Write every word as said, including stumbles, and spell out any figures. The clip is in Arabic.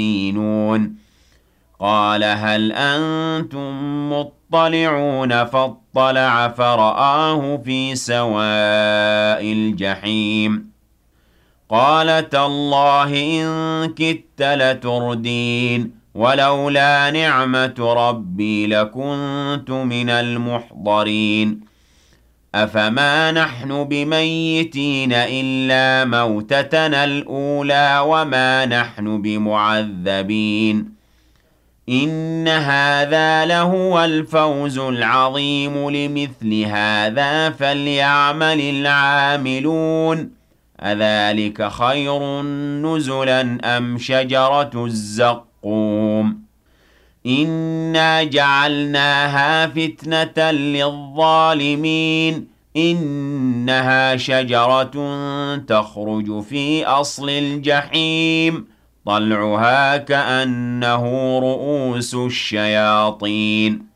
يُؤْمِنُونَ قَالَ هَلْ أَنتُم مُّطَّلِعُونَ فَاطَّلَعَ فَرَآهُ فِي سَوَاءِ الْجَحِيمِ قَالَ تَاللَّهِ إِن كِدتَّ لَتُرْدِينِ وَلَوْلَا نِعْمَةُ رَبِّي لَكُنتُ مِنَ الْمُحْضَرِينَ أَفَمَا نَحْنُ بِمَيِّتِينَ إِلَّا مَوْتَتَنَا الْأُولَىٰ وَمَا نَحْنُ بِمُعَذَّبِينَ إِنَّ هَٰذَا لَهُوَ الْفَوْزُ الْعَظِيمُ لِمِثْلِ هَٰذَا فَلْيَعْمَلِ الْعَامِلُونَ أَذَٰلِكَ خَيْرٌ نُّزُلًا أَمْ شَجَرَةُ الزَّقُّومِ إِنَّا جَعَلْنَاهَا فِتْنَةً لِّلظَّالِمِينَ إِنَّهَا شَجَرَةٌ تَخْرُجُ فِي أَصْلِ الْجَحِيمِ طَلْعُهَا كَأَنَّهُ رُءُوسُ الشَّيَاطِينِ